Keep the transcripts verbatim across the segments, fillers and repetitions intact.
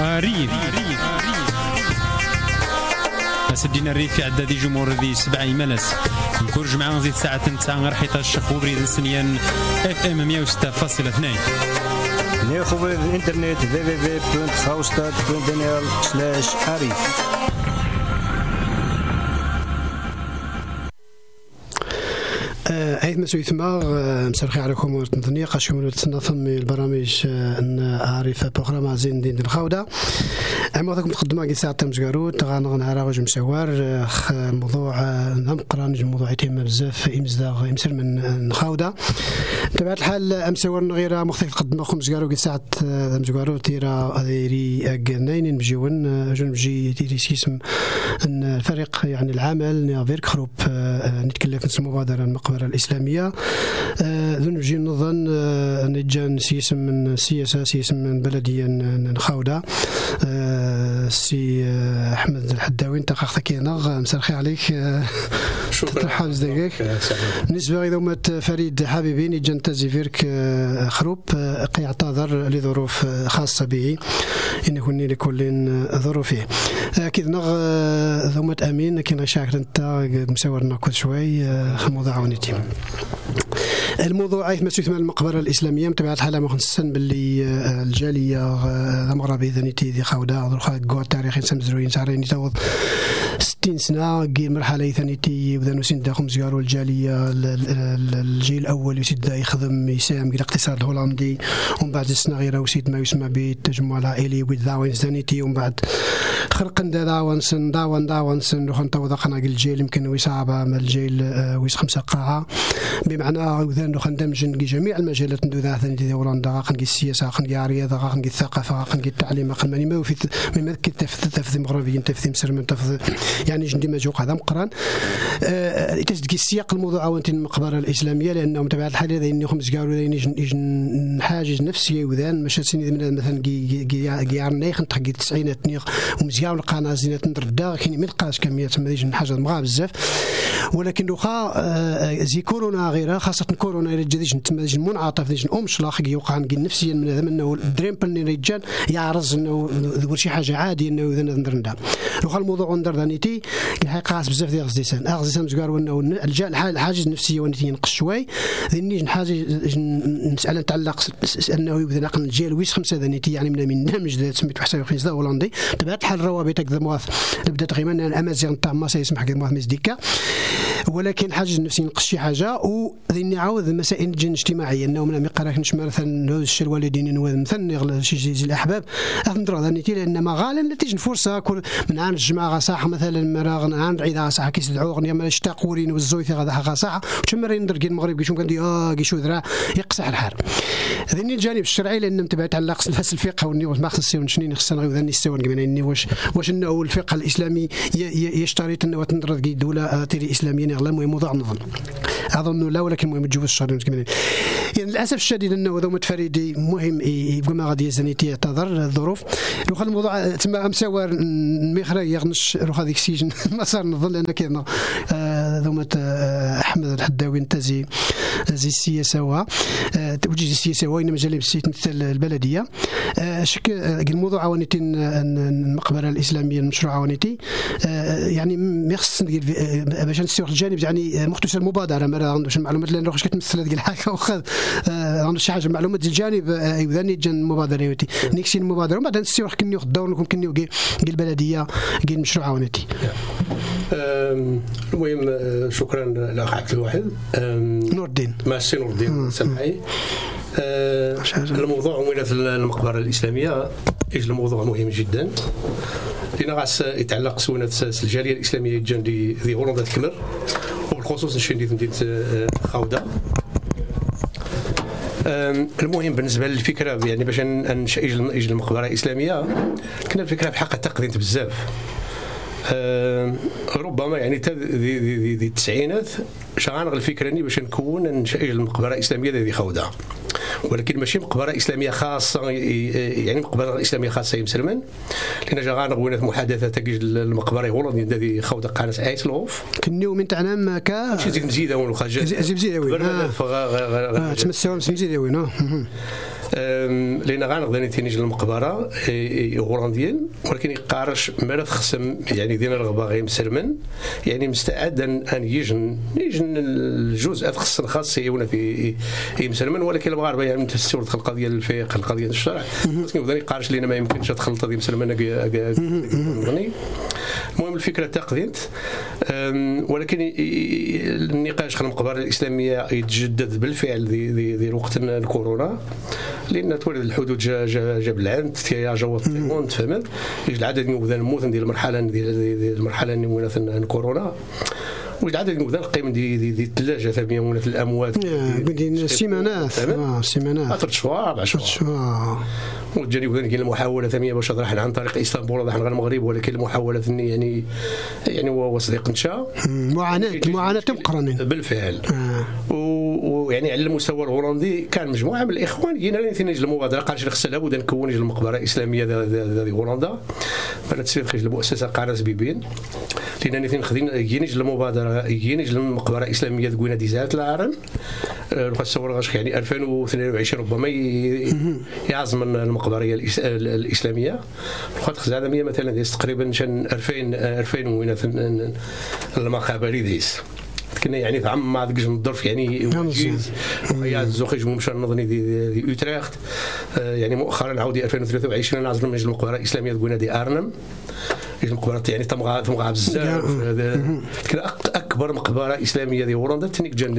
ريف سدينا الريف في عداد جمهور ذي سبعة ملس نكرج معنا زيد ساعة تنتسع غير حيت الشخو بريد السنيان اف ام مية وستة فاصلة اثنين نيخو بريد الانترنت دبليو دبليو دبليو دوت خاوستاد دوت ان ال سلاش عريف. عيد مسوي ثمار مساء الخير عليكم ورتنظني قاشمولو تنظم البرامج عارف بروغرام زين دين الخاوده اما ذاك مقدمه كي ساعه تمزكارو تغان نهار راج مسوار موضوع نقرا نجم موضوع يتم بزاف امزداغ يمسر من الخاوده بطبيعه الحال امسور غير مختلف قدمه خمس كارو كي ساعه تمزكارو تيرا ذيري اغنين بجيون جون بجي تيري اسم الفريق يعني العمل نافيرك خروب نتكلم في المبادره المقبره الإسلامية ذن جي نظن نجان سيسم من سياسة سيسم من بلديا نخاودة سي أحمد الحداوي انت قاختك ينغ مساء الخير عليك شكرا حافظ دقيق بالنسبة إذا مت فريد حبيبي نجان تزيفيرك خروب يعتذر لظروف خاصة به إنه هني لكل ظروفه أكيد نغ ذومت أمين كنا شاكر انت مسورنا كل شوي موضوع ونتي الموضوع عايث مسوي ثمان المقبرة الإسلامية متبعة الحالة مخصصا باللي الجالية المغربية ذنيتي ذي خاودة ضرخة قوة تاريخي سمزروين سارين يتوض ستين سنة قي مرحلة ثانيتي وذا نسين داخم زيارو الجالية الجيل الأول يسيد يخدم يساهم في الاقتصاد الهولندي ومن بعد السنة غيره وسيد ما يسمى بالتجمع العائلي والدعوين ثانيتي ومن بعد خلقن دعوان سن دعوان دعوان سن وخن توضقنا الجيل يمكن ويصعب من الجيل ويس خمسة قاعة بمعنى وذن خندمج جميع المجالات ندو ذا ثاني هولندا خنقي السياسة خنقي الرياضة خنقي الثقافة خنقي التعليم خنقي ما في من مذكر تفذ مغربي تفذ مصر من تفذ يعني جندي مجوق هذا مقران أه تسدق السياق الموضوع وانت المقبرة الإسلامية لأنه متابعة الحالة ذي إنهم زقاروا ذي يجن حاجز نفسي وذان مش سني من مثلا جي جي جي عرني خن تحقي التسعينات نيخ ومزيان القناة زينات ندردا كاين من قاس كميات ما يجن حاجة مغا بزاف ولكن دوخا أه زي كورونا غيرها خاصة كورونا الجديد نتما ديج المنعطف ديج ام شلاخ يوقع نقي نفسيا من هذا انه دريمبل رجال يعرض انه ذو شي حاجه عادي انه اذا ندرندا لو الموضوع ندر دانيتي الحقيقه خاص بزاف ديال غزيسان اغزيسان قالوا انه الحاجز النفسيه ونتي ينقص شوي ذني حاجه مساله تعلق انه يبدا نقل الجيل ويس خمسه ذنيتي يعني من برنامج ذات سميت حساب خمسه هولندي تبعت الحال الروابط كذا مواث نبدا تقريبا امازيغ تاع ما سيسمح كذا مواث مزديكا ولكن حاجز النفسي ينقص شي حاجه وذني عاود مسائل الجن اجتماعيه انه من يقرا كنش مثلا هذ الشيء الوالدين مثلا شي شي الاحباب اندرا ذنيتي لان ما غالبا تيجي فرصه كل من عن الجماعه صح مثلا مراغ عن عيدا صح كيس دعوغني ما اشتاقورين والزويث هذا حقا صح وتمرين ندير المغرب كيشوف كندي اه كيشو ذرا يقصح الحال ذني الجانب الشرعي لان متبع تعلق الفاس الفقه والني ما خصني ونشني خصنا ذني السوان كمان واش واش انه الفقه الاسلامي يشترط انه تندرد دوله تيري اسلاميه غير موضوع نظن اظن لا ولكن المهم تجوز الشهر كمان يعني للاسف الشديد انه ذو متفريدي مهم يبقى ما غادي يزنيتي يعتذر الظروف لو خل الموضوع تما مساور المخرج يغنش روح هذيك السجن ما صار نظن لان كاين ذو احمد الحداوي انتزي زي السياسه وا توجيه السياسه وين مجال بسيت مثل البلديه شك الموضوع عوانيتي المقبره الاسلاميه المشروع عوانيتي يعني ما خص باش نستوعب الجانب يعني مختصر المبادره ما عندوش المعلومات لان روحش كتمثل هذيك الحاجه واخا عنده شي حاجه معلومات ديال الجانب يبداني جن المبادره يوتي نيكسي المبادره وبعد نستوعب كني ناخذ الدور لكم كني ديال البلديه ديال المشروع عوانيتي. المهم شكرا لاخ عبد الواحد نور الدين ماشي نور الدين سمعي الموضوع وين المقبره الاسلاميه ايش الموضوع مهم جدا لأن غاس يتعلق سونة الجالية الإسلامية الجندي ذي هولندا تكمر وبالخصوص نشندي في مدينة خاودة. المهم بالنسبة للفكرة يعني باش ننشأ المقبرة الإسلامية كنا الفكرة بحق تقديم بزاف أه ربما يعني ذي ذي ذي التسعينات شغال الفكرة اني باش نكون ننشأ المقبرة الإسلامية ذي خاودة ولكن ماشي مقبرة إسلامية خاصة يعني مقبرة إسلامية خاصة يمسلمن لأن جاغانا غوينات محادثة تجي المقبرة هولندية الذي خاودة قانس آيسلوف كنيو من تعنام كا شي زيد مزيدة وين خرجت زيد مزيدة وين تمسوا مزيدة وين لان غنقدر نتيجه المقبره هولنديين ولكن يقارش مرات خصم يعني دينا الرغبه غير مسلمن يعني مستعد ان يجن يجن الجزء خص خاص يونا في مسلمن ولكن المغاربه يعني تستورد القضيه الفقه القضيه الشرع يقدر يقارش لنا ما يمكنش تخلط هذه مسلمن نغني. المهم الفكره تقديت ولكن النقاش خلال المقبره الاسلاميه يتجدد بالفعل في وقت الكورونا لان تولد الحدود جا جا جاب العند يا جا الطيمون تفهمت العدد من الموت ديال المرحله ديال المرحله اللي من كورونا والعدد من القيم دي دي دي الثلاجه ثمانيه من الاموات بدين سيمانات اه سيمانات ثلاث شهور اربع شهور وجاني وذن كاين المحاوله ثانيه باش راح عن طريق اسطنبول راح غير المغرب ولكن المحاوله ثانيه يعني يعني هو صديق نشا معاناه معاناه مقرنين بالفعل آه. ويعني على المستوى الهولندي كان مجموعه من الاخوان جينا نتيجه المبادره قال شي خصنا لابد نكون المقبره الاسلاميه في هولندا بلد سير خرج المؤسسه قارس بيبين لان نتيجه خدين جينيج المبادره جينيج المقبره الاسلاميه تقولنا دي زات العالم نتصور غاش يعني ألفين واثنين وعشرين ربما يعزم المقبره الاسلاميه وقت خزانه مثلا ديس تقريبا شن ألفين ألفين وين المقابر ديس كنا يعني فعم ما دقش الظرف يعني يا زوخيج مشى النظني دي, دي اوتريخت يعني مؤخرا عاودي ألفين وثلاثة وعشرين نازل من المقبره الاسلاميه تقولنا دي ارنم المقبرات يعني تمغى تمغى بزاف كان اكبر مقبره اسلاميه دي هولندا تنيك جن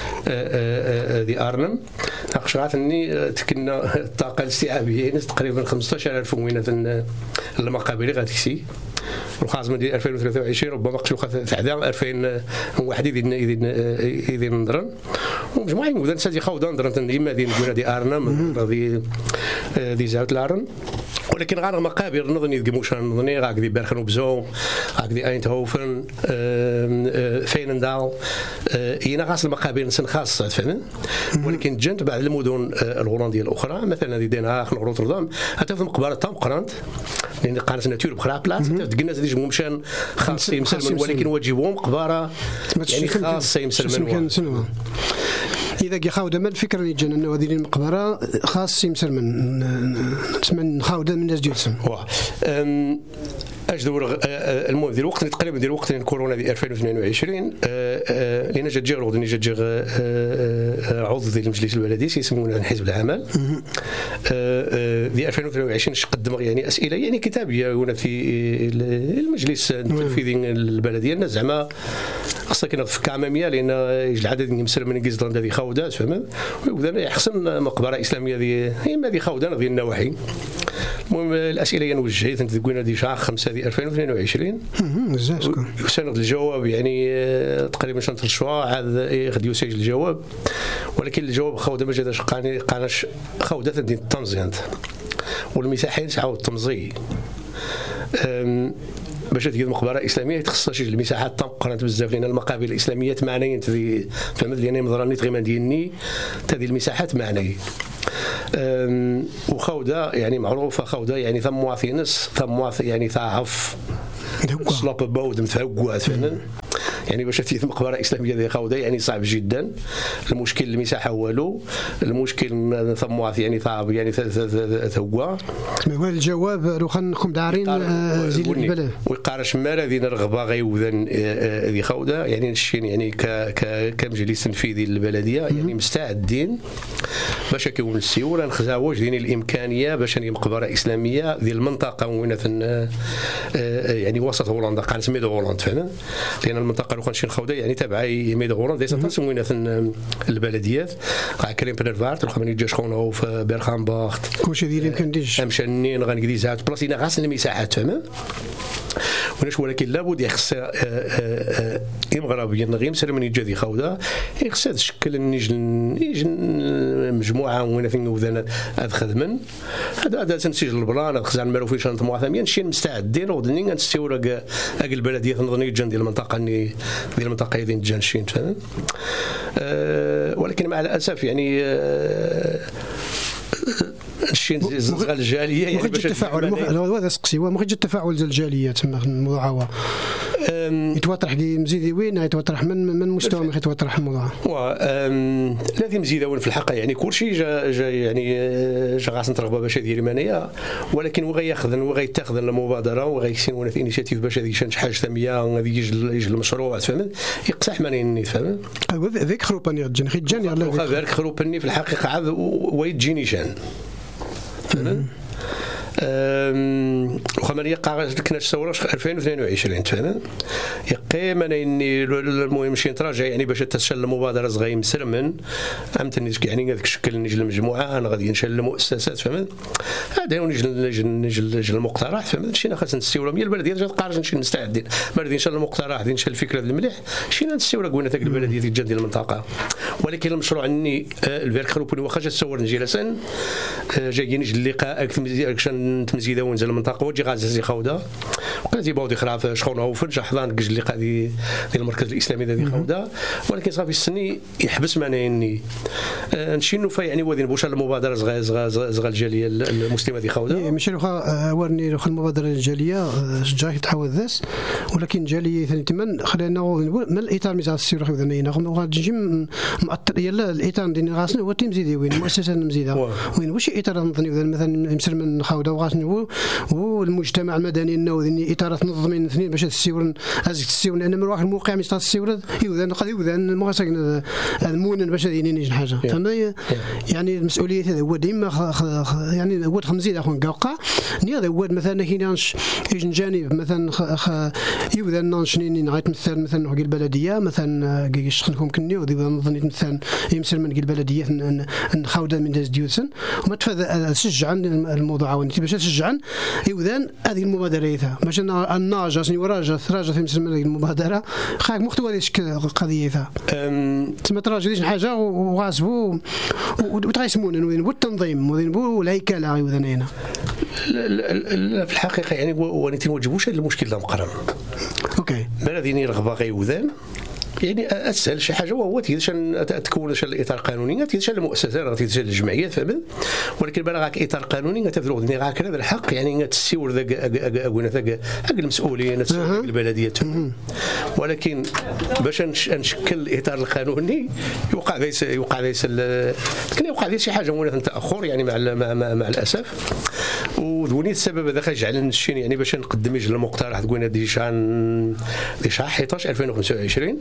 دي ارنم اقشراتني تكنا الطاقه الاستيعابيه تقريبا خمسطاش ألف وين المقابر غاتكسي وخاص من ألفين وثلاثة وعشرين ربما قشوخه تعدام ألفين وواحد يدين يدين يدين نضرن ومجموعه من سادي خاودان درن ديما دي نقول دي ارنم دي دي زاوت لارن ولكن غير مقابر نظني دقموش نظني غاك دي بيرخن وبزوم غاك دي اينتهوفن فينندال هنا غاس المقابر نسن خاصه تفهم ولكن جنت بعض المدن الهولنديه الاخرى مثلا دي دنهاغ روتردام حتى في مقبره تام قرانت لان قارت ناتور بخرا بلاص تقلنا زيد مشان خاص يمسلمن ولكن واجبهم مقبره يعني خاص يمسلمن إذا جا خاودة ما الفكرة اللي جانا إنه هذه المقبرة خاص يمسلمن نتمنى نخاودة من الناس جالسين. أجدور المهم ديال الوقت تقريبا ديال الوقت كورونا ديال ألفين واثنين وعشرين لأن جا جيغ غادي جا عضو ديال المجلس البلدي يسمونه حزب العمل ديال ألفين واثنين وعشرين قدم يعني أسئلة يعني كتابية هنا في المجلس التنفيذي البلدية الناس زعما خاصة كنا في كعمامية لأن العدد يمسر من جزدان هذه خاودات فهمت وإذا يحسن مقبرة إسلامية ذي هي ما ذي خاودان ذي النواحي. المهم الأسئلة ينوجهت أنت تقولنا دي شهر خمسة دي ألفين واثنين وعشرين وسند الجواب يعني تقريبا شنطة الشواء عاد غادي يسجل الجواب ولكن الجواب خاودة ما جاتش قاني قانش خاودة دي التنزيانت والمساحين تعاود التمزي باش تجي المقبره الاسلاميه تخصها شي المساحات تنقرنت بزاف لان المقابر الاسلاميه معنيه ذي فهمت لان مضرني تقريبا ديالني هذه المساحات معنيه وخوده يعني معروفه خوده يعني ثم مواثنس ثم مواث يعني تعرف سلوب بود متفوق فهمت يعني باش تجي مقبره اسلاميه ذي خوده يعني صعب جدا المشكل المساحه والو المشكل ثم يعني صعب يعني ثوى ما الجواب لو خنكم دارين زيد البلد ويقارش مال ذي الرغبه غيوذن ذي خوده يعني الشين يعني ك كمجلس تنفيذي للبلديه يعني مستعدين باش يكون السيوله نخزاوج دين الامكانيه باش نجي مقبره اسلاميه ذي المنطقه وين يعني وسط هولندا قال سميد هولندا فهمت لان المنطقه لو كنشي خوده يعني تابعه ميد هولندا ديسا تسمونا في البلديات قاع كريم بنرفارت لو خمني جاش خونو في بيرخامباخت كلشي ديال يمكن ديش امشانين غنقدي زات بلاصينا غاسل المساحات فهمت وناش ولكن لابد يخص مغربيين غير مسلم من يجي خوده يخص تشكل نيج نيج مجموعه وين فين وذن هاد خدمن هذا هذا تنسيج البلان خزان مالو في شنط معثمين شي مستعدين ودني نستورق اك البلديه نظني جن ديال المنطقه ني ديال المنطقه ديال جانشين فهمت ولكن مع الاسف يعني الشين زغال الجاليه يعني باش التفاعل هذا سقسي هو مخرج التفاعل ديال الجاليه تما الموضوع هو يتوطرح كي مزيد وين يتوطرح من من مستوى ما يتوطرح الموضوع لازم مزيد في الحقيقه يعني كلشي جا, جا يعني جا غاس نترغب باش دير مانيه ولكن وغياخذ وغيتاخذ المبادره وغيكسين في انيشيتيف باش هذه شي حاجه ثميه غادي يجي يجي المشروع فهمت يقصح ماني فهمت ذيك خروباني جن خي جاني على ذيك خروباني في الحقيقه عاد ويتجيني شان فهمت وخمن يقع كنا ثوره ألفين واثنين وعشرين تفهم يقيم انا اني المهم شي نتراجع يعني باش تسال المبادره صغير مسرمن عمتني يعني هذاك الشكل نجي المجموعه انا غادي نشال المؤسسات فهمت هذا نجي نجي نجي المقترح فهمت شينا خاص نستيورو من البلديه جات قارج نمشي نستعدين بلدي نشال المقترح غادي نشال الفكره المليح شينا نستيورو قلنا ذاك البلديه ديال ديال المنطقه ولكن المشروع اني الفيرك خروبوني واخا جا تصور نجي لسن جايين نجي اللقاء اكشن تمزيده ونزل المنطقه وجي غازي خوده وقالتي باودي خراف شخونه وفرج حضان كج اللقاء ديال المركز الاسلامي ديال خوده ولكن صافي السني يحبس معنا اني نشينو في يعني وذين بوش المبادره صغار صغار صغار الجاليه المسلمه ديال خوده ماشي واخا ورني واخا المبادره الجاليه جاي تحاول ذاس ولكن جاليه ثاني تمن خلينا من الاطار ميزان السير خوذنا غادي نجي مؤثر يلا الاطار ديال غاسن هو تيمزيدي وين المؤسسه المزيده وين واش اطار نظني مثلا يمسر من خوده وغاسن هو والمجتمع المدني النوذي اطارات منظمين اثنين باش تسيور ازك تسيور لان من واحد الموقع مش تسيور يوذن قد يوذن ما ساكن المون باش يديني حاجه فهمت يعني المسؤوليه هذا هو ديما يعني هو خمزيد اخو نقاقا ني هذا هو مثلا كاينش يجي جانب مثلا يوذن شنين غيتمثل مثلا حق البلديه مثلا يشخنكم كني ودي نظني مثلا يمثل من البلديه نخاوده من داز ديوسن وما تفاد تشجع الموضوع وانت باش تشجع يوذن هذه المبادره باش الناجا شنو وراجا راجا في مسلم المبادره خاك محتوى ديك قضيتها تما تراجع ديك حاجه وغاسبوا وتغيسمون والتنظيم والهيكله يوذن هنا في الحقيقه يعني وانت توجبوش هذا المشكل ده مقرن اوكي بلديني رغبه غيوذن يعني اسهل شي حاجه وهو تيشان تكون شي الاطار القانوني تيشان المؤسسات تيشان الجمعيات فهمت ولكن بلا غاك اطار قانوني تفرض لي غاك هذا الحق يعني تسيور ذاك اكون ذاك المسؤولين البلديه ولكن باش نشكل الاطار القانوني يوقع ليس يوقع ليس كان يوقع لي شي حاجه ولا تاخر يعني مع مع, مع الاسف ودوني السبب هذا خجعل نشين يعني باش نقدم يجي المقترح تقول هذه شان دي شهر أحد عشر ألفين وخمسة وعشرين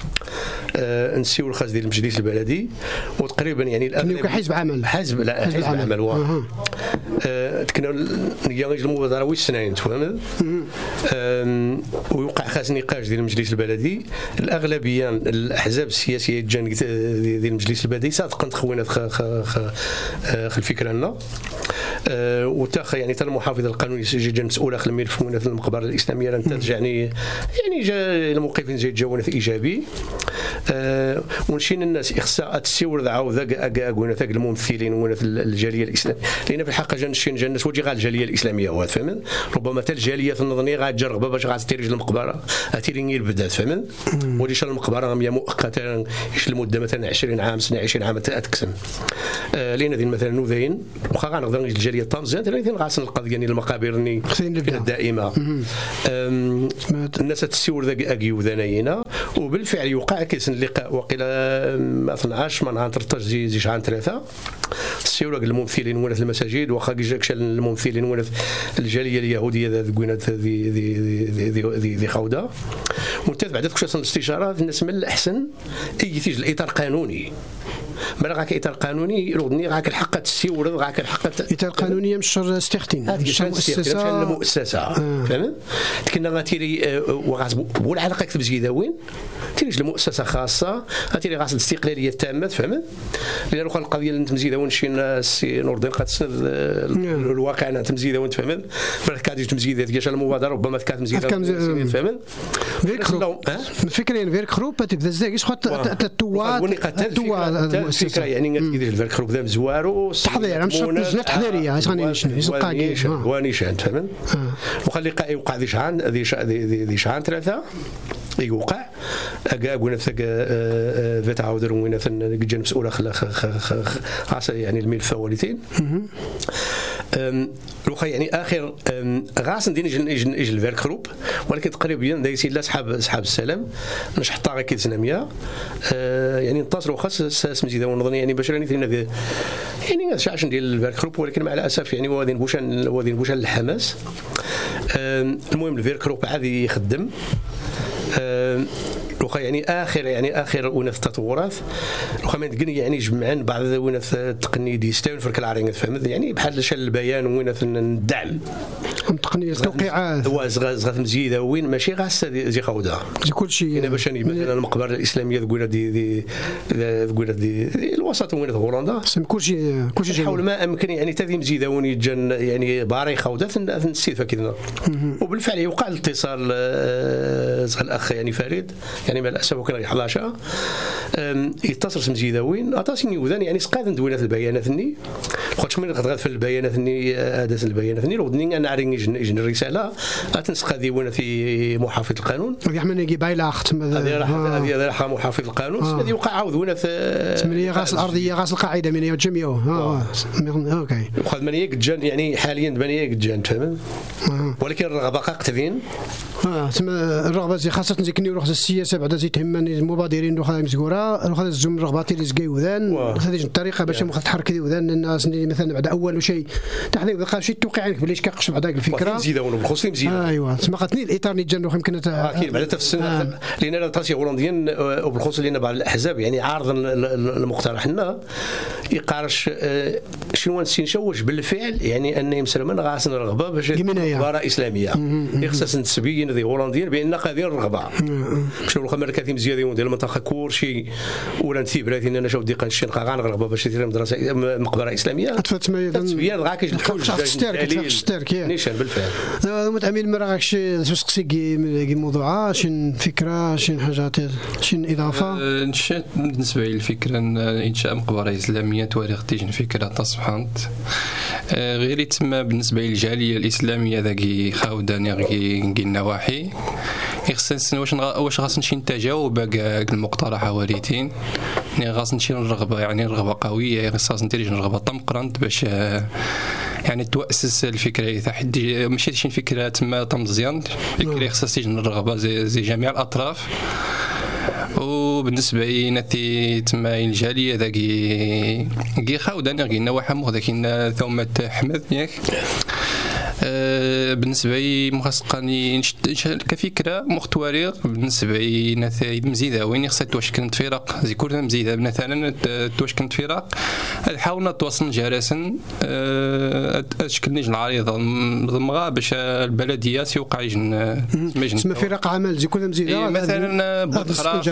أه نسيو الخاص ديال المجلس البلدي وتقريبا يعني الاغلب حزب عمل حزب لا حزب عمل هو أه كنا نيجي المبادره وي سنين تفهم أه ويوقع خاص نقاش ديال المجلس البلدي الاغلبيه الاحزاب السياسيه الجانب ديال المجلس البلدي صادقا تخوينات خ الفكره لنا أه وتاخ يعني حتى المحافظ القانوني جا مسؤوله خل الملف من المقبره الاسلاميه لن ترجعني يعني جا الموقفين جاي جاونا في ايجابي أه ونشين الناس اخصاء تسيور ذاو ذاك اكون ذاك الممثلين ولا في الجاليه الاسلاميه لان في الحقيقه جا نشين جا الناس وجي غا الجاليه الاسلاميه واه فهمت ربما حتى الجاليه النظنيه غتجرب باش غتيرج المقبره تيريني البدات فهمت ودي شال المقبره مؤقتا ايش المده مثلا عشرين عام سنه عشرين عام تاكسن أه لين هذه مثلا نوذين واخا غنقدر نجي الجاليه الطنجه ثلاثين غاسن القضيه ديال المقابر الدائمه الناس تسيور ذاك اكيو ذناينا وبالفعل يوقع كيس اللقاء وقيل اثناش من عن ثلاثة عشر زي زي عن ثلاثة السيورة الممثلين ولا في المساجد واخا جاك الممثلين ولا في الجاليه اليهوديه ذات كوينات ذي ذي ذي ذي ذي خوده وانت بعد كشاس الاستشارات الناس من الاحسن اي تيجي الاطار قانوني ما راك اطار قانوني يردني راك الحق تسيور راك الحق اطار قانوني مش استخدام مش مؤسسه المؤسسه فهمت كنا غاتيري وغاسبوا العلاقه كتب زيدا وين تيجي المؤسسه خاصه غاتيري غاس الاستقلاليه التامه فهمت لان القضيه اللي تمزيده وين شي ناس نور الدين قاتسن الواقع انا تمزيده وين فهمت بالك كادي تمزيده ديال المبادره ربما كانت مزيده فهمت فيك خروب فكرين فيك خروب تبدا زاك خط التوات الفكره يعني غادي الفيك خروب ذا مزوارو تحضير مش تحضيريه غادي نلقى واني شان فهمت وخلي يوقع ذي شحال ذي ذي شحال ثلاثه يوقع اكا قلنا ثق فات عاودر وين جا مسؤوله خلا يعني الملف والدين لوخا يعني اخر غاس ندير يجي يجي الفيرك جروب ولكن تقريبا دايسين لا صحاب اصحاب السلام نشحط طاغي كي سناميه يعني انتصروا خاص سمزيدا ونظن يعني باش راني يعني يعني شاش ندير الفيرك جروب ولكن مع الاسف يعني وادين بوشان وادين بوشان الحماس. المهم الفيرك جروب عادي يخدم لوخا يعني اخر يعني اخر ونث التطورات لوخا ما نتقني يعني جمعان بعض ونث التقنيه دي ستاون في الكلارين فهمت يعني بحال شال البيان ونث الدعم تقنيه التوقيعات واز غاز مزيده وين ماشي غاس زي خوده زي كلشي يعني باش مثلا المقبره الاسلاميه تقول دي دي تقول دي, دي الوسط وين هولندا كلشي كلشي حاول ما امكن يعني تذي مزيده وني جن يعني باري خوده نستيفا كذا وبالفعل يوقع الاتصال زغل الاخ يعني فريد يعني مع الاسف وكان غير حداشة يتصل مزيداوين عطاسني وذان يعني سقاد ندوينات البيانات ني خاطش من غد في البيانات ني هذا البيانات ني ودني انا عارين يجي الرساله غتنسق هذه وانا في محافظ القانون هذه حنا نجي بايله اخت هذه راح هذه راح محافظ القانون هذه وقع عاود وانا في ثمانية غاس الارضيه غاس القاعده من الجميع ها اوكي وخذ منيه جان يعني حاليا منيه جان فهمت ولكن الرغبه قاقتين اه ثم الرغبه زي خاصه زيكني روح السياسه بعدا زي تهمني المبادرين روح مزكوره روح الزوم رغباتي اللي زكاي وذان هذه الطريقه باش مخ تحرك ذي وذان الناس مثلا بعد اول شيء تحضير بقى شي توقع عليك بليش كاقش بعد هذيك الفكره مزيده وانا بخصني مزيده ايوا تسمى خاطني الاطار اللي جا روح يمكن اكيد بعد في السنه لان انا طاسي هولنديين وبالخصوص لان بعض الاحزاب يعني عارض المقترح لنا يقارش شنو نشوش بالفعل يعني ان مسلمان غاسن الرغبه باش مباراه اسلاميه يخصص نسبيا ذي هولنديين بان قادر الرغبه باش نقول خمر كثير مزياده ديال المنطقه كورشي ولا نسيب راه انا شوف ديقان الشين غان رغبه باش يدير مدرسه مقبره اسلاميه تتبين غاكش الحوج نيشان بالفعل متعمل مراكش تسقسي كي موضوع شن فكره شن حاجات شن اضافه نشات بالنسبه لي الفكره انشاء مقبره اسلاميه تواريخ تيجي فكره تصبحت غير يتم بالنسبه للجاليه الاسلاميه ذاكي خاوداني غي النواحي يخصنا واش واش خاص نمشي نتجاوب كاع المقترحه وريتين يعني خاص نمشي الرغبه يعني رغبه قويه خاص ندير رغبه طمقرنت باش يعني تؤسس الفكره تحدي ماشي شي فكره تما طمزيان فكره خاص تيجي الرغبه زي, زي جميع الاطراف. وبالنسبه لي نتي تما الجاليه ذاكي كي خاود انا كاين واحد مو ذاك ثومه حمد ياك أه بالنسبه لي مخصقني كفكره مختواريق بالنسبه لي نتاي مزيده وين خصها توشكل فرق زي كل مزيده مثلا توشكل فرق حاولنا نتواصل جالسا اشكل نيج العريضه ضمغا باش البلديات يوقع يجن تسمى فرق عمل زي كل مزيده مثلا بوخراف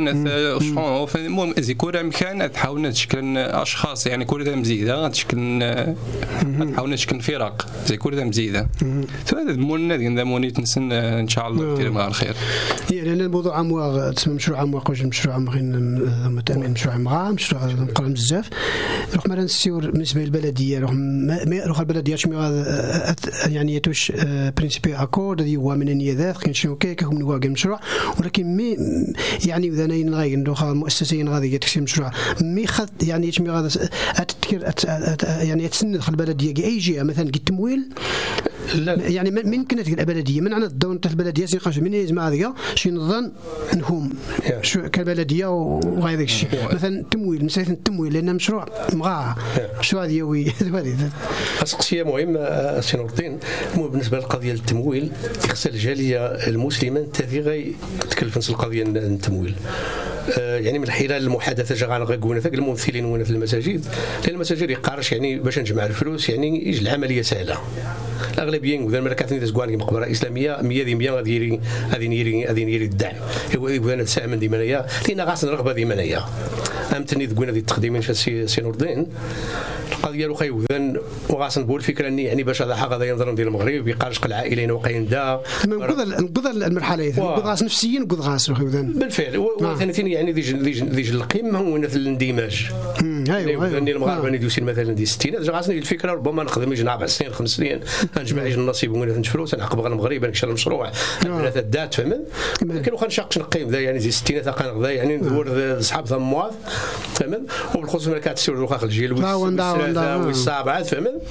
نث المهم زي كل امكان تحاولنا تشكل اشخاص يعني كل مزيده تشكل تحاولنا نشكل فرق زي كل مزيده هذا مولنا ديال مونيت نسن ان شاء الله كثير مع الخير يعني الموضوع امواغ تسمى مشروع امواغ واش مشروع امغين متامين مشروع امغا مشروع مقرن بزاف روح مران السيور بالنسبه للبلديه روح ما روح البلديه شمي يعني يتوش برينسيبي اكورد هذه هو من النيات كاين شنو كيك من واقع المشروع ولكن مي يعني ذانين غاي روح مؤسسين غادي تكسي مشروع مي خد يعني يشمي غادا تذكر يعني تسند البلديه اي جهه مثلا التمويل لا يعني من كانت البلديه من عند الدون تاع البلديه سيقاش من يجمع هذيك شي نظن نهم شو كبلديه وغير داك الشيء مثلا التمويل مساله التمويل لان مشروع مغا شو هذه هو هذه اسقسيه مهمه سي نور الدين بالنسبه للقضيه التمويل خص الجاليه المسلمه تاثي غي تكلف القضيه التمويل يعني من خلال المحادثه جا غنقولنا ذاك الممثلين وانا في المساجد لان المساجد يقارش يعني باش نجمع الفلوس يعني يجي العمليه سهله الاغلبيه وذا المركات اللي تزغوان مقبره اسلاميه مية دي مية غادي غادي نيري غادي نيري الدعم يبغى نتسامن دي منايا لان غاس الرغبه دي منايا امتني تقولنا دي التقديمين سي سي نور الدين القضيه لو خايوذن وغاس نقول الفكره اني يعني باش هذا حق هذا ينظر ديال المغرب يقارش العائلين وقاين دا نقض نقض المرحله نقض غاس نفسيا نقض غاس خايوذن بالفعل وثاني يعني ديج ديج القمه هو في الاندماج ايوا يعني المغاربه اللي دوسين مثلا دي ستينات غاسني الفكره ربما نخدم يجي اربع سنين خمس سنين نجمع يجي النصيب ونقول نفلوس نعقب المغرب نكشر المشروع ثلاثه دات فهمت لكن واخا نشاقش نقيم ذا يعني زي ستينات قنغ ذا يعني ندور اصحاب ثموات فهمت وبالخصوص ملكات السير واخا الجيل والثلاثه والسابعه فهمت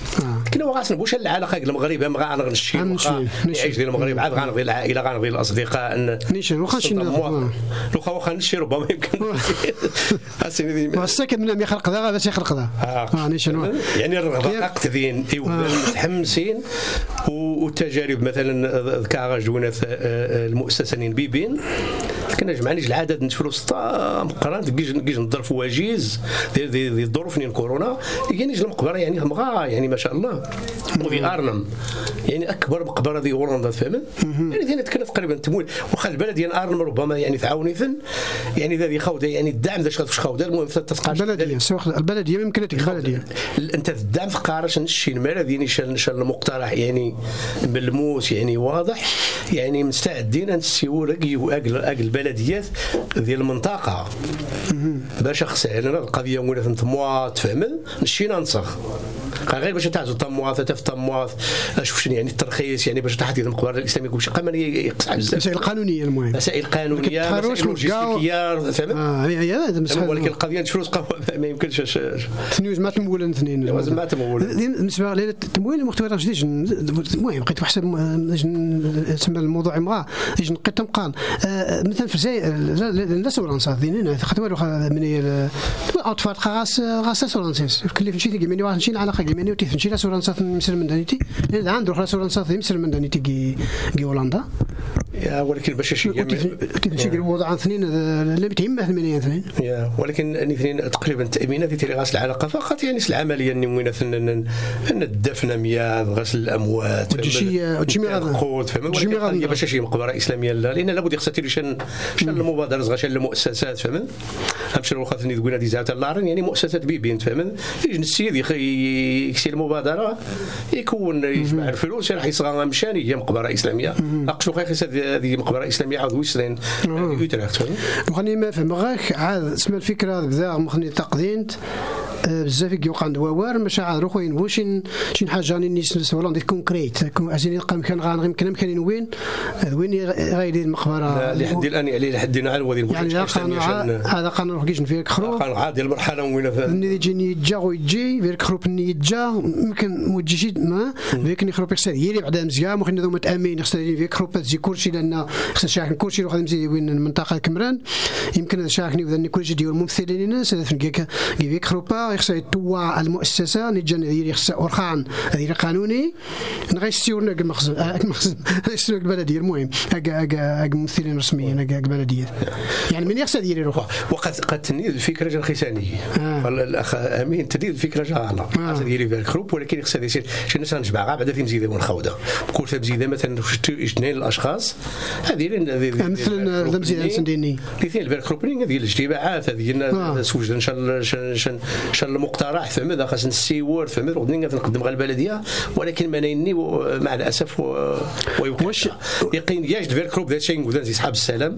لكن هو غاس نبوش العلاقه ديال المغرب ما غنغنشي يعيش ديال المغرب عاد غنغي العائله غنغي الاصدقاء نيشان واخا شي واخا واخا نشي ربما يمكن اسيني الساكن من يخلق ذا باش يخلق ذا اه نيشان يعني الرقاق تدين متحمسين والتجارب مثلا ذكر جونا المؤسسه بيبين كنا جمعنا العدد نتفلو سطا مقران كيجي نضرب في واجيز ديال ديال الظروف نين كورونا يعني جل مقبره يعني مغا يعني ما شاء الله وفي ارنم يعني اكبر مقبره ديال هولندا فهمت يعني ديال كانت تقريبا تمويل واخا البلد ديال ارنم ربما يعني تعاونيثن يعني ذا خوده يعني الدعم ذا شغل خوده المهم تتقاش البلديه البلديه يمكن تك البلديه انت الدعم في قارش نشي المال يعني شال شال المقترح يعني ملموس يعني واضح يعني مستعدين نسيو رقي اجل اجل البلديات ديال المنطقه باش خسرنا القضيه ولا تموات فهمت نشينا نسخ غير باش تعزو طمواث تف طمواث شوف شنو يعني الترخيص يعني باش تحدد المقبره الاسلاميه كلشي قام يقصع بزاف مسائل قانونيه المهم مسائل قانونيه مسائل لوجيستيكيه فهمت اه هي هذا ولكن القضيه نشوفوا ما يمكنش ثنيوز ما تمول اثنين لازم ما تمول بالنسبه للتمويل المختبر جديد المهم بقيت واحد تسمى الموضوع امراه يجي نقيت مقال مثلا في زي الناس ورانصات ديننا خاطر والو من اوتفات خاص خاص سورانسيس كلي فشي تيجي مني واحد نشي العلاقه كي مني وتيف نشي لا سورانصات مسر من دانيتي اذا عنده خلاص سورانصات مسر من دانيتي كي كي هولندا يا ولكن باش شي كيف نشي الوضع اثنين اللي بتهمه ثمانية اثنين يا ولكن اثنين تقريبا التامينات ديال غسل العلاقه فقط يعني العمليه اللي وين ان الدفن مياه غسل الاموات وتجي وتجي غاد فهمت باش شي مقبره اسلاميه لا لان لابد يخصتي شان شان المبادره صغا شان المؤسسات فهمت همش لو خاطني تقول هذه زعما اللارن يعني مؤسسات بيبين فهمت يجي السيد يكسي المبادره يكون يجمع الفلوس راح يصغى مشان هي مقبره اسلاميه اقشو خايس هذه مقبره اسلاميه عاود ويسرين يوتريخت فهمت وخاني ما فهم غاك عاد اسم الفكره بدا مخني تقدينت بزاف كيوقع دوار مشاعر خوين واش شي حاجه ني سولون دي كونكريت عشان يلقى مكان غير يمكن مكان وين وين غايدين المقبره لحد الان عليه لحد الان على وادي يعني هذا قانون روح كيجن فيك خرو قانون عادي المرحله وين اللي يجي يجا ويجي فيك خروب ني يجا يمكن موجي ما فيك ني خروب يخسر يلي بعدا مزيان ممكن ذو متامين يخسر فيك خروب تجي كلشي لان خسر شاك كلشي روح مزيان وين المنطقه كمران يمكن شاكني وذني كلشي ديال الممثلين الناس فيك فيك خروبا يخسر توا المؤسسه نجن يخسر ورخان هذه قانوني نغيسيورنا المخزن المخزن يسوق البلديه المهم اكا اكا ممثلين رسميين اكا البلديه يعني من يخسر يدير روحه وقد قد تنيد الفكره جا الخسانيه آه. الاخ امين تنيد الفكره جا على خاص ديري في الجروب ولكن يخسر يصير شي ناس نجمع غا بعدا في مزيده ونخوده كل في مزيده مثلا اثنين الاشخاص هذه مثلا مزيده سنديني الاثنين في الجروب هذه الاجتماعات هذه سوجد ان شاء الله ان شاء الله مقترح فهم هذا خاص نسيور فهم غادي نقدم على البلديه ولكن ما نيني مع الاسف ويوقعش يقين يجد في الجروب ذا شيء نقول زي اصحاب السلام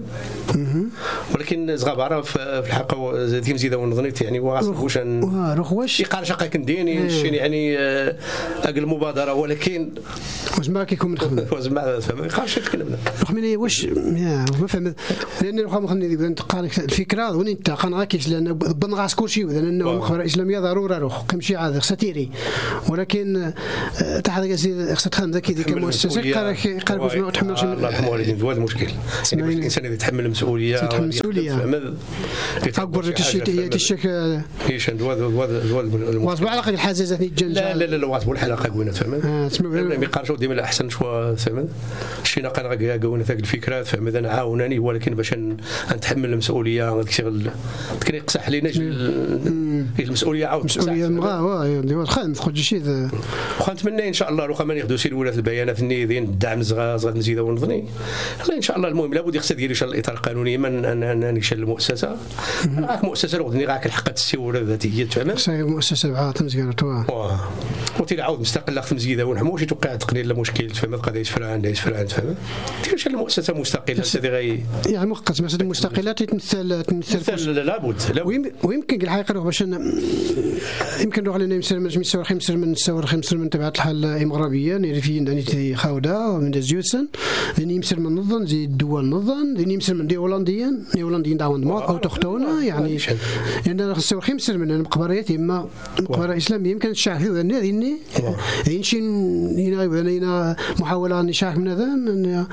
ولكن زغباره في الحلقه زي مزيده ونظنيت يعني واش واش يقال شقه كنديني يعني اقل المبادره ولكن واش ما كيكون من خدمه واش ما فهم يقالش تكلمنا رغم واش ما فهم لان الخام خليني نقال الفكره وين انت قنعك لان بنغاس كلشي لانه المخابرات الاسلاميه ضروره روح كمشي عاد ستيري ولكن تاع هذاك خصها تخدم ذاك ديك المؤسسه قال قال واش ما تحملش الله يرحم والدين هذا المشكل يعني الانسان اللي يتحمل المسؤوليه يتحمل المسؤوليه اكبر الشيء تشك ايش عنده هذا هذا واصبح على قد الحزازات الجنجه لا لا لا واصبح الحلقه قوينا فهمت ما يقارشوا ديما الاحسن شويه فهمت شينا قال قوينا ذاك الفكرات فهمت انا عاوناني ولكن باش نتحمل المسؤوليه هذاك الشيء كان يقصح لينا المسؤوليه عاود مسؤوليه المغا واه خان خرج شي ونتمنى ان شاء الله لو ما ياخذوا سي الولاد البيانات النيذين الدعم صغار صغار مزيده ونظني ان شاء الله المهم لابد يخص دير ان شاء الله الاطار القانوني من ان نشل المؤسسه راك مؤسسه غادي راك الحق السيوله الذاتيه تفهم صحيح مؤسسه بعات مزيانه واه وتي عاود مستقله في مزيده ونحموش توقع تقنين لا مشكل تفهم قضيه فرعان ليش فرعان تفهم تيش المؤسسه مستقله هذه غي يعني مؤقت مثلا مستقله تمثل تمثل لابد ويمكن الحقيقه باش يمكن نروح لنا يمسر من يمسر خمسر من سور خمسر من تبعت الحال إمغربية نيرفين داني تي خاودا من زيوسن ذي يمسر من نظن زي الدول نظن ذي يمسر من دي هولنديين دي هولنديين داوند مار أو تختونا يعني يعني سور خمسر من المقبرات إما مقبرة إسلامية يمكن الشعب ذي ذني ذي ذي نشين هنا هنا محاولة نشاك من هذا من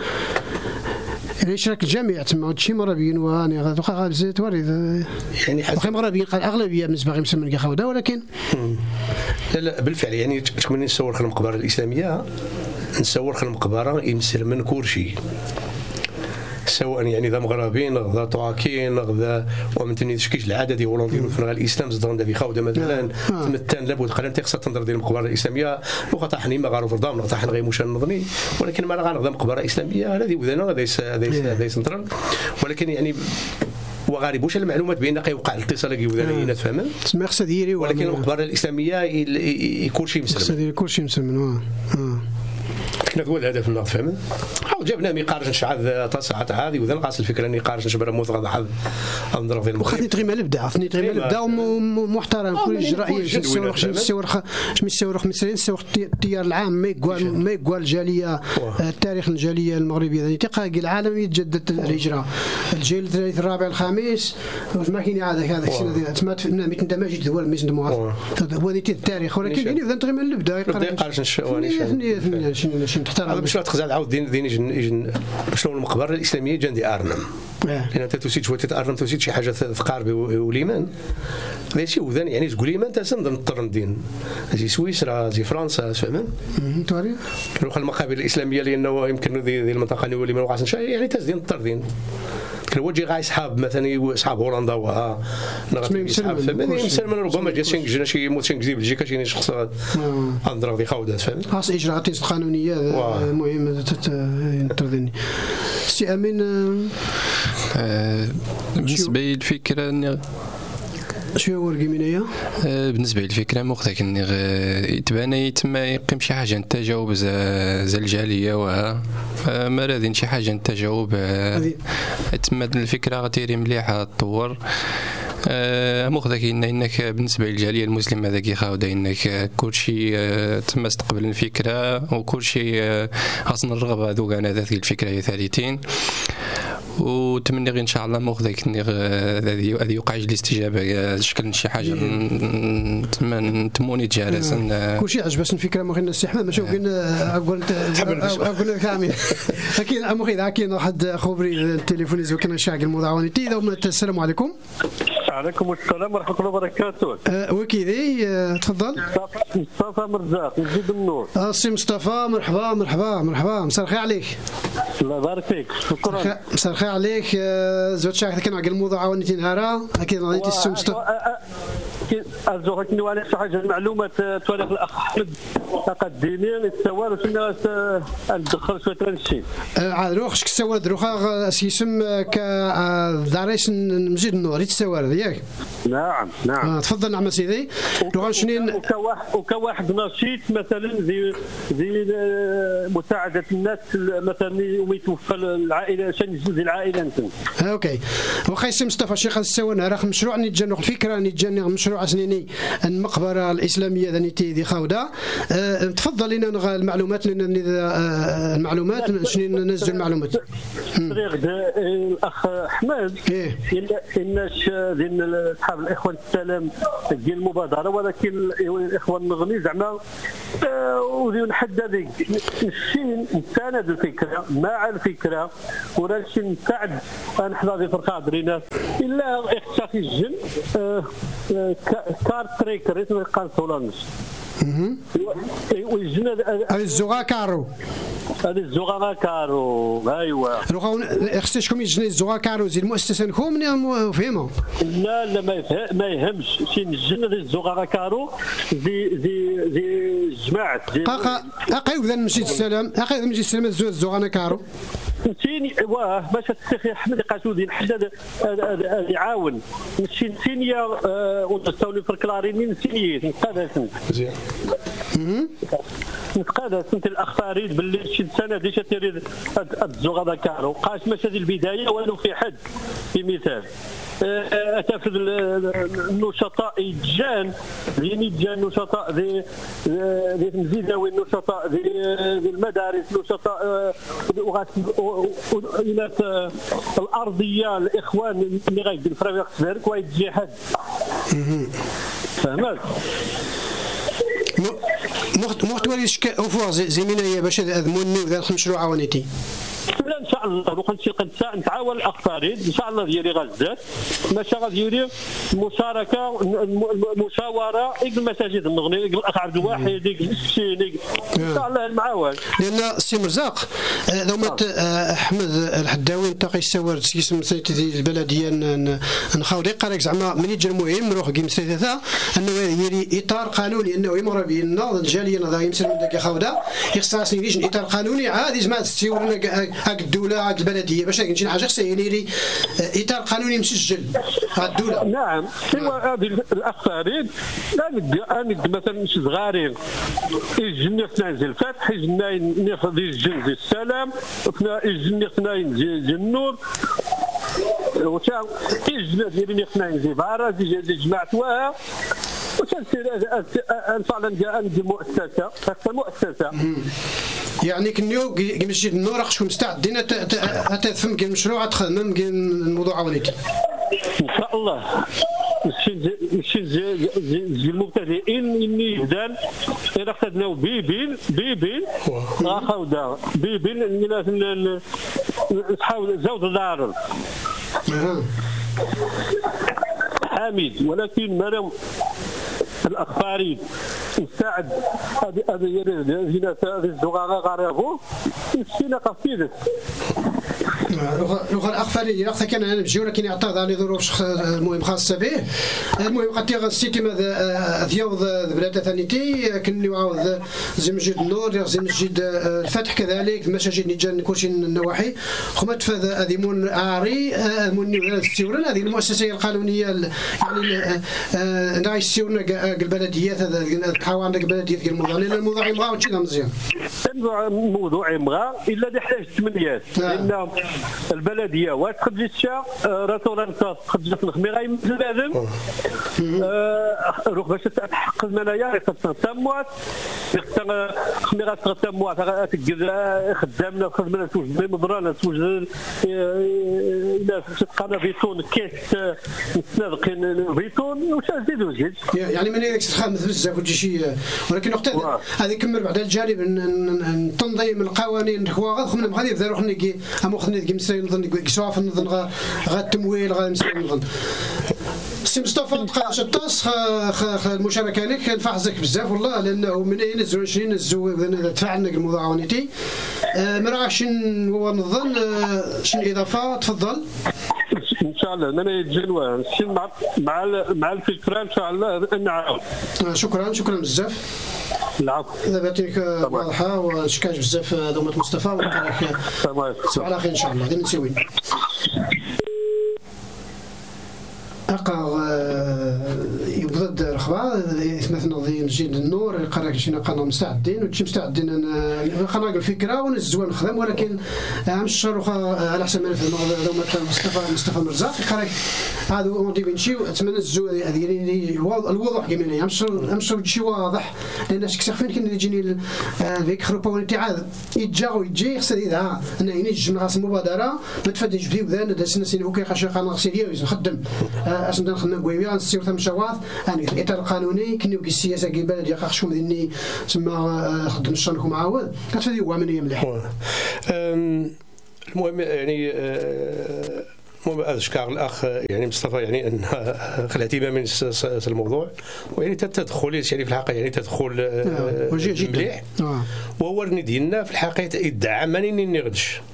يشارك الجميع تما شي مغربيين واني غادوخا غابزه توري يعني حتى مغربيين قال اغلبيه بالنسبه لهم مسمى خاوده ولكن لا لا بالفعل يعني تكون نصور خل المقبره الاسلاميه نصور خل المقبره يمسر من كورشي سواء يعني ذا مغربيين ذا طواكين ذا ومن تني تشكيش العاده دي هولنديين في الاسلام زدران ذي خاوده مثلا تمتان لابد قال انت خصها تنظر ديال المقبره الاسلاميه وقطع حني ما غارو فرضام نقطع حن غير مشان نظني ولكن ما غنغدا مقبره اسلاميه هذه وذنا هذا هذا يسنطرن ولكن يعني وغالب واش المعلومات بان كيوقع الاتصال كي وذا تفهم تسمى خصها ديري ولكن المقبره الاسلاميه يكون شي مسلم خصها يكون شي مسلم اه كنا هو الهدف النهض فهمت او جبنا مي قارج نشعل تصعت هذه وذا القاس الفكره اني قارج نشبر موث غض حظ نضرب في المخ وخذني تغيما الابداع خذني تغيما الابداع محترم كل اجرائي السورخ السورخ مش السورخ مثلا السورخ التيار العام ما يقال ما يقال الجاليه التاريخ الجاليه المغربيه يعني تلقى العالم يتجدد الهجره الجيل الثالث الرابع الخامس واش ما كاين هذا هذا الشيء تسمى متندمج دول مش ندموا هو هذه التاريخ ولكن يعني اذا تغيما الابداع قارج نشواني هذا باش لا تخزع عاود دين دين يجن شلون المقبره الاسلاميه جندي ارنم لان انت تسيت شويه تارنم تسيت شي حاجه ثقاربي وليمان هذا شيء وذن يعني تقول لي ما انت سند نضطر ندين زي سويسرا زي فرنسا فهمت توري نروح المقابر الاسلاميه لانه يمكن ذي المنطقه اللي ولي ما وقعش يعني تزدين نضطر دين كنوجي غاي صحاب مثلا صحاب هولندا وها نغطي صحاب فهمني مسلم ربما جا شي جنا شي موت شي بلجيكا شي شخص اندرا ذي خاودات فهمت خاص اجراءات قانونيه مهمه تنتظرني سي امين بالنسبه للفكره شو هو الجمينية؟ بالنسبة للفكرة مختلف إني يتبان يتم يقيم شي حاجة نتجاوب زي الجالية وها ما راذين شي حاجة نتجاوب يتم الفكرة غتيري مليحة تطور مخذك إن إنك بالنسبة للجالية المسلمة ذاك يخاودا إنك كل شيء تم استقبل الفكرة وكل شيء أصلا الرغبة ذوق أنا ذات الفكرة ثالثين وتمني غير ان شاء الله مخذك هذه هذه يوقع الاستجابه شكل شي حاجه تموني جالس كل شيء عجبس الفكره مخنا الاستحمام ماشي قلنا اقول اقول كامل اكيد مخي اكيد واحد خبري التليفون زوكنا شاق الموضوع تي السلام عليكم. وعليكم السلام ورحمه الله وبركاته. وكيدي تفضل. مصطفى مرزاق من جيب النور. السي مصطفى مرحبا مرحبا مرحبا مساء الخير عليك. الله يبارك فيك شكرا. مساء الخير عليك زوج شاك كان على الموضوع ونتي نهارا اكيد غادي تستمتع ارجوك نوع على حاجه المعلومات تواريخ الاخ احمد تقدمين السوار وسنا ندخل شويه ترنشي عاد روخش كسوار دروخا اسم ك داريس مسجد النور السوار ياك. نعم نعم. آه تفضل نعم سيدي. لو شنين وكواحد وكواحد نشيط مثلا زي زي مساعده الناس مثلا يوم يتوفى العائله شنو زي العائله انت. اوكي واخا اسم مصطفى شيخ السوان راه مشروع نتجنق الفكره نتجنق مشروع سنيني المقبره الاسلاميه ذنيتي دي خاوده. أه تفضل لنا المعلومات لنا أه المعلومات شنو ننزل المعلومات. طريق الاخ احمد إيه؟ الناس ديال اصحاب الاخوان السلام ديال المبادره ولكن الاخوان النغني زعما وديو نحدد الشين نستند الفكره مع الفكره ولا شي نساعد نحضر في فرقه درينا الا اختفي الجن كار تريكر اسمه قال سولانس والجن هذه الزغا كارو هذه الزغا كارو ايوا لو خصكم يجني الزغا كارو زي المؤسسه نكم فهموا لا لا ما يفهم ما يهمش شي الجن هذه الزغا كارو زي زي زي جماعه اقا اقا ذا مسجد السلام اقا مسجد السلام الزغا كارو نسيني واه باش الشيخ احمد قاسودي الحداد يعاون نسي نسينيا ونستولي في الكلاريني نسيني نقادر مزيان نتقاد سنت الاخ فريد باللي شي سنه ديش تريد الزغا ذكروا قاش ماشي هذه البدايه والو في حد بمثال أتفذ النشطاء الجان ذي الجان نشطاء ذي ذي مزيداوي النشطاء ذي المدارس نشطاء إلى الأرضية الإخوان اللي غايدين في ربيع كذلك ويتجي حد فهمت محتوى أفواز زميلية باش أذموني وذا مشروع عوانيتي لا ان شاء الله دوك نتساءل نتعاون الاخ فريد ان شاء الله ديالي غزات ماشي غاديري مشاركه مشاوره في المساجد النغني الاخ عبد الواحد السيني ان شاء الله المعاون لان السي مرزاق دومات احمد الحداوي نتاقي السوار اسم سيتي البلديه نخاودي قالك زعما من يجي المهم نروح كيم ثلاثه انه يري اطار قانوني انه يمر بينا الجاليه نضا يمسل من داك خاوده يخصني ليش اطار قانوني عادي زعما تسيورنا هاك الدولة هاك البلدية باش نجي حاجة سينيري إطار قانوني مسجل هاك الدولة. نعم سوى هذه الأخ فريد لا نقد مثلا شي صغارين يجني اثنين الفتح يجني ناخذ الجن زي السلام يجني اثنين زي النور وتا يجني ديالي اثنين زي فارا زي جماعتها وتنسير فعلا عندي مؤسسة هكذا مؤسسة يعني كنيو مسجد النور خصكم مستعدين أتفهم كاين مشروع تخدم كاين الموضوع عواليك ان شاء الله ماشي زي المبتدئين اني يبدان الى خدناو بيبين بيبين اخاودا بيبين الى نحاول زود الدار حميد ولكن مرام الاخ فريد مساعد هذه هذه هنا هذه الزغاره غاربو مسكينه قصيده لو الاخ فريد الاخ كان انا نمشي ولكن يعترض على ظروف المهم خاصه به المهم قد السيتي ماذا ديوض بلاد ثانيتي كني عاود زي مسجد النور زي مسجد الفتح كذلك المساجد نيجان كلشي النواحي خمت فهذا هذه مون عاري مون السيورن هذه المؤسسه القانونيه يعني ناي السيورن البلديات هذا تحاول عندك بلديات الموضوع لان الموضوع يبغى وتشي مزيان الموضوع يبغى الا يحتاج ثمانيات لان البلديه وتخرج الشا راتورانتا تخرج في الخميره يمثل بعدم روح باش تحقق المنايا تموات خميره تموات تقدر خدامنا خدمنا توجد مضرانه توجد الى تقنا بيتون كيس نسنادقين بيتون واش نزيدو زيد يعني من هذاك تخمس بزاف وتجي شي ولكن وقت هذه كمل بعد الجانب التنظيم القوانين هو غادي غادي يبدا روحنا كي امخني كي مسري نظن كسواف نظن غا التمويل غا مسري نظن سي مصطفى تقاش الطاس المشاركه لك نفحصك بزاف والله لانه من ينزلوا عشرين نزلوا دفعنا الموضوع عونيتي ما راهش هو نظن شنو اضافه تفضل ان شاء الله انا يتجلوا مع مع مع الفكره ان شاء الله نعاون شكرا شكرا بزاف العفو دابا يعطيك واضحه وشكاش بزاف دومه مصطفى وكذلك على خير ان شاء الله غادي نسوي أقا يبضد الأخبار مثلا ذي مسجد النور قرأك شينا قناة مستعدين وتشي مستعدين أنا قناة الفكرة ونزوان نخدم ولكن عم الشهر على حسب ما نفهم دوما مصطفى مصطفى مرزاق قرأك هذا ودي بنشي أتمنى الزو هذه الوضوح كمان عم الشهر عم الشهر شيء واضح لأن شكسر فين كنا يجيني ذيك خروبة ونتعاد يتجا ويجي خسر إذا أنا هنا جمع راس المبادرة ما تفدش بدي وذا ده سنة سنة وكي خشى قناة سيرية نخدم أسمع نخدم قوية نسير ثم شواذ يعني الإطار القانوني كنيو كي السياسة كي البلد يقاخشوا مدني تما خدم الشركة معاود كتفدي هو عملية مليحة. المهم يعني المهم أذكر الأخ يعني مصطفى يعني أن الاهتمام من الموضوع ويعني تدخل يعني في الحقيقة يعني تدخل مليح وهو ديالنا في الحقيقة يدعم منين نغدش